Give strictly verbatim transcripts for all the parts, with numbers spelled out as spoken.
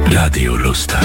Radio Luster.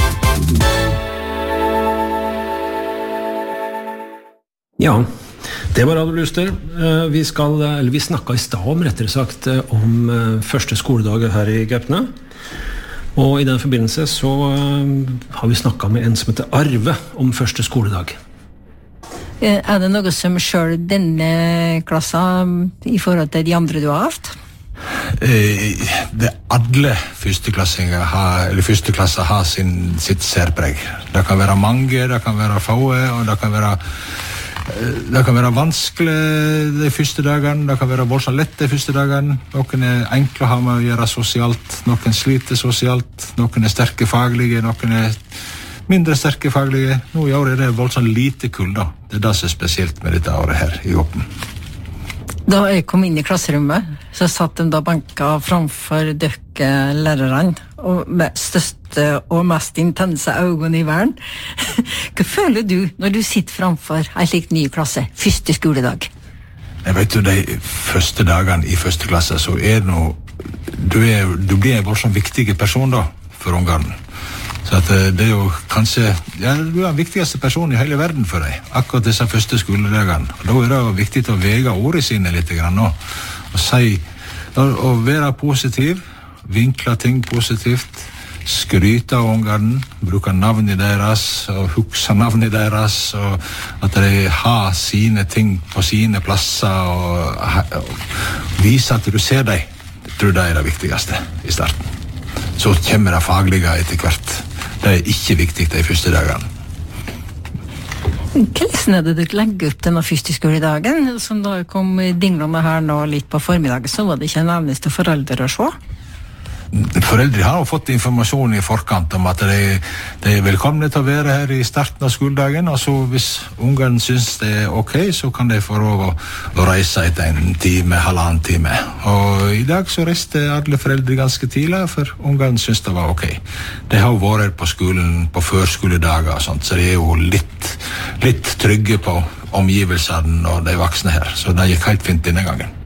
Ja, det var Radio Luster. Vi skal, eller vi snakket i stad om, rettere sagt, om første skoledag her i Gaupne. Og i den forbindelse så har vi snakket med en som heter Arve om første skoledag. Er det noe som selv denne klassen i forhold til de andre du har haft? Eh, det alle førsteklassinger har, eller førsteklasser har sin, sitt særpreg. Det kan være mange, det kan være få, og det kan være det kan være vanskelig de første dagene, det kan være voldsomt lett de første dagene. Noen er enkle å ha med å gjøre sosialt, noen sliter sosialt, noen er sterke faglige, noen er mindre sterke faglige. Nå i år er det voldsomt lite kull da. Det er det som er spesielt med dette året her i Åpen. Da jeg kom inn i klasserommet, så satt de da banka framfor døkke lærerne, og med største og mest intense øynene i verden. Hva føler du når du sitter framfor en slik ny klasse, første skoledag? Jeg vet jo, de første dagene i første klasse, så er det noe, du, er, du blir en voldsomt viktig person da, for ungene. Så at det er jo kanskje, ja, du er den viktigste personen i hele verden for deg, akkurat disse første skoledagene. Og da er det jo viktig å vege ordene sine litt grann nå, og si, og være positiv, vinkle ting positivt, skryte av ungene, bruke navnet deres, og huske navnet deres, og at de har sine ting på sine plasser, og, og vise at du ser dem. Jeg tror det er det viktigste i starten. Så kommer det faglige etter hvert. Det er ikke viktig de første dagene. Hvordan er det du legger opp denne første skoledagen? Som da kom dinglene her nå litt på formiddagen, så var det ikke en eneste forelder å se? Foreldre har jo fått informasjon i forkant om at de, de er velkomne til å være her i starten av skoledagen, og så hvis ungene synes det er ok, så kan de få lov å, å reise etter en time, halvannen time. Og i dag så reiste alle foreldre ganske tidlig, for ungene synes det var ok. De har jo vært på skolen på førskoledager og sånt, så de er jo litt, litt trygge på omgivelsene og de voksne her, så det gikk helt fint denne gangen.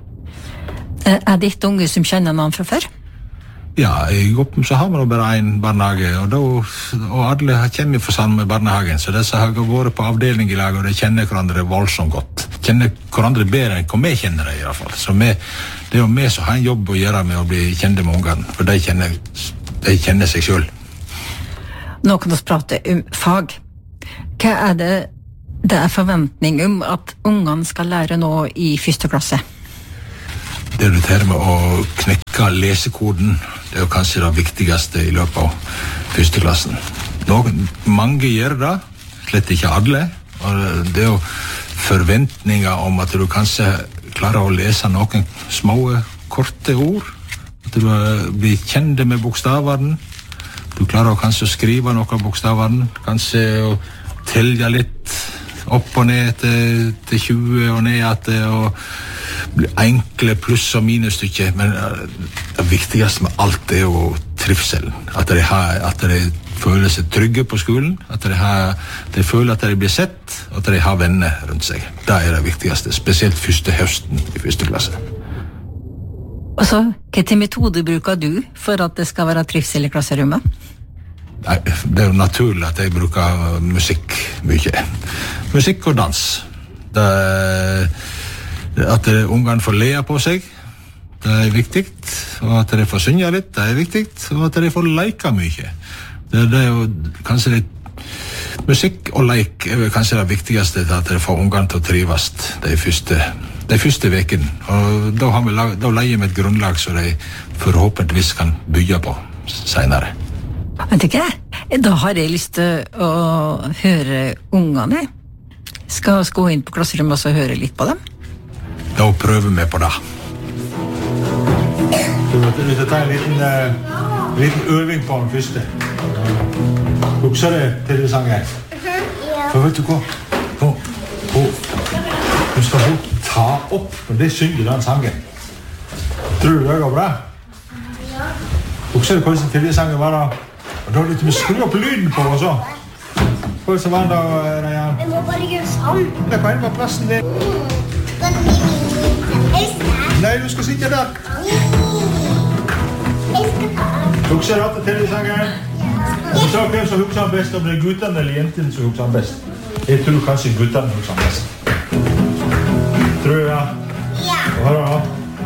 Er det ikke unge som kjenner noen fra før? Ja, i Åpen så har man bare en barnehage, og, da, og alle kommer fra samme barnehagen, så disse har vært på avdeling i lag, og de kjenner hverandre voldsomt godt. Kjenner hverandre bedre enn hva vi kjenner det i hvert fall. Så vi, det er jo vi som har en jobb å gjøre med å bli kjente med ungene, for de kjenner, de kjenner seg selv. Nå kan vi prate om fag. Hva er det det er forventning om at ungene skal lære nå i første klasse? Det er det her med å knekke lesekoden. Det er jo kanskje det viktigste i løpet av første klassen. Noen, mange gjør det, slett ikke alle. Og det er jo forventninger om at du kanskje klarer å lese noen små, korte ord. At du blir kjent med bokstavene. Du klarer kanskje å skrive noen bokstavene. Kanskje å telle litt opp og ned til, til tjue og ned til, og enkle pluss- og minusstykker, men det viktigste med alt er jo trivselen. At de, har, at de føler seg trygge på skolen, at de, har, de føler at de blir sett, og at de har venner rundt seg. Det er det viktigste, spesielt første høsten i første klasse. Og så, hvilke metoder bruker du for at det skal være trivsel i klasserommet? Det er jo naturlig at jeg bruker musikk mye. Musikk og dans. Det er, at ungene får le på seg, det er viktig. Og at de får synge litt, det er viktig. Og at de får leke mye. Det, det er jo kanskje det, musikk og leik er kanskje det viktigste, at de får ungene til å trives de første, de første vekene. Og da, har vi, da leier vi et grunnlag som de forhåpentligvis kan bygge på senere. Vet du ikke? Da har jeg lyst til å høre ungene. Skal vi gå inn på klasserommet og høre litt på dem? Da prøver vi på det. Du må ta en liten, uh, liten øving på den første. Husker du til det sangen? Ja. For vet du hva? Nå, du skal hun ta opp, og det synger den sangen. Tror du det går bra? Ja. Husker du hvordan til det sangen var da? Og da er det litt med skru opp lyden på og så. Hvordan var det da, Rajan? Det må bare gjøre sånn. Det kan være plassen din. Nei, du skal sitte der. Jeg skal ta av. Husker du at det til i sangen? Og så hvem som husker han best, om det er guttene eller jentene som husker han best. Jeg tror kanskje guttene husker han best. Tror du, ja? Ja. Hva da?